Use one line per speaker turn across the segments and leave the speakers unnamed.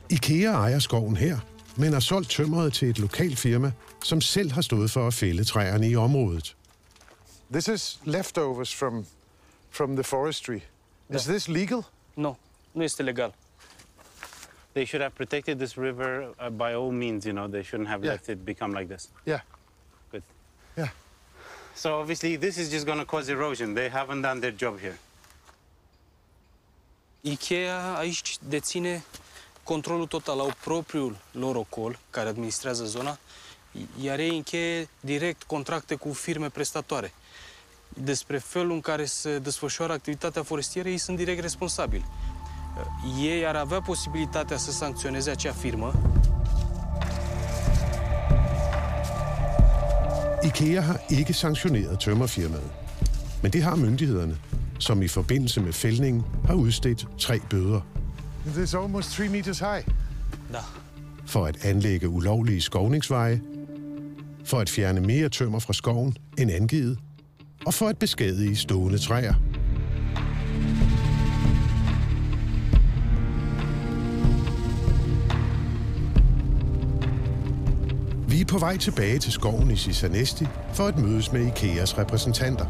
IKEA ejer skoven her, men har solgt tømmeret til et lokalt firma, som selv har stået for at fælde træerne i området.
This is leftovers from the forestry. Is this legal?
No, it's illegal.
They should have protected this river by all means, you know. They shouldn't have let it become like this.
Yeah.
Good.
Yeah.
So obviously this is just going to cause erosion. They haven't done their job here.
IKEA aici deține controlul total, au propriul lor ocol care administrează zona, iar ei încheie direct contracte cu firme prestatoare. Despre felul în care se desfășoară activitatea forestieră, ei sunt direct responsabili. Ei ar avea posibilitatea să sancționeze acea firmă.
IKEA har ikke sanktioneret tømmerfirmaet, men det har myndighederne, som i forbindelse med fældningen har udstedt 3 bøder.
This is almost 3 meters high.
Da.
For at anlægge ulovlige skovningsveje, for at fjerne mere tømmer fra skoven end angivet, og for at beskadige stående træer. Vi er på vej tilbage til skoven i Sisanesti for at mødes med IKEAs repræsentanter.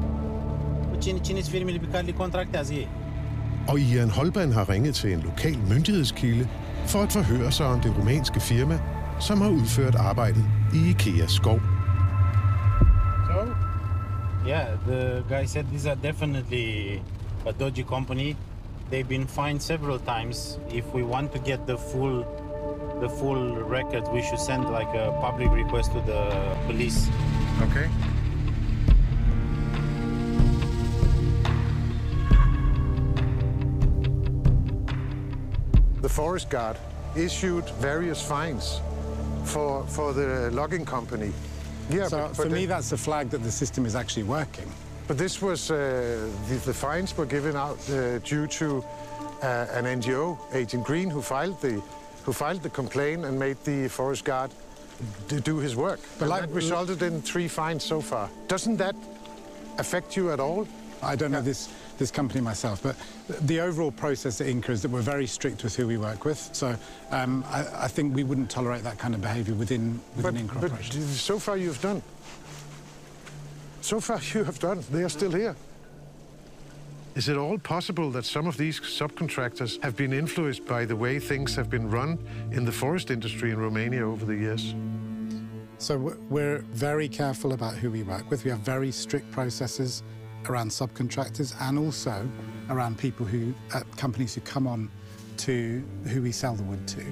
Og Ian Holban har ringet til en lokal myndighedskilde for at forhøre sig om det rumænske firma, som har udført arbejdet i IKEAs skov.
So, yeah, the guy said these are definitely a dodgy company. They've been fined several times. If we want to get the full record, we should send like a public request to the police.
Okay. The forest guard issued various fines for the logging company.
Yeah, so for me, that's a flag that the system is actually working.
But this was the fines were given out due to an NGO, Agent Green, who filed the complaint and made the forest guard do his work. But that resulted in 3 fines so far. Doesn't that affect you at all?
I don't know this company myself, but the overall process at Inca is that we're very strict with who we work with. So I think we wouldn't tolerate that kind of behaviour within Inca operations.
But so far you have done. They are still here. Is it all possible that some of these subcontractors have been influenced by the way things have been run in the forest industry in Romania over the years?
So we're very careful about who we work with. We have very strict processes around subcontractors and also around people companies who come on to who we sell the wood to.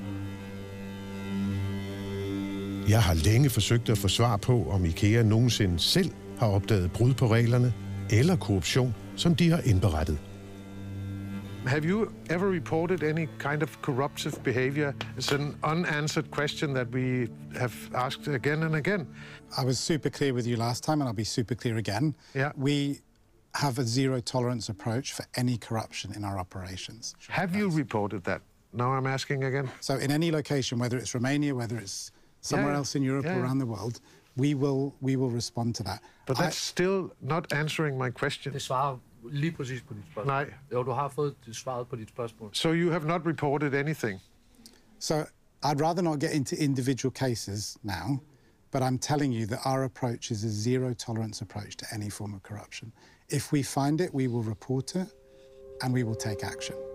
Jeg har længe forsøgt at få svar på, om IKEA nogensinde selv har opdaget brud på reglerne eller korruption, som de har indberettet.
Have you ever reported any kind of corruptive behavior? It's an unanswered question that we have asked again and again.
I was super clear with you last time, and I'll be super clear again.
Yeah.
We have a zero-tolerance approach for any corruption in our operations.
Have you reported that? Now I'm asking again.
So in any location, whether it's Romania, whether it's somewhere else in Europe or around the world, we will respond to that.
But that's still not answering my question.
Det svarer lige præcis på dit spørgsmål.
Nej.
Jo, du har fået svaret på dit spørgsmål.
So you have not reported anything?
So I'd rather not get into individual cases now, but I'm telling you that our approach is a zero-tolerance approach to any form of corruption. If we find it, we will report it, and we will take action.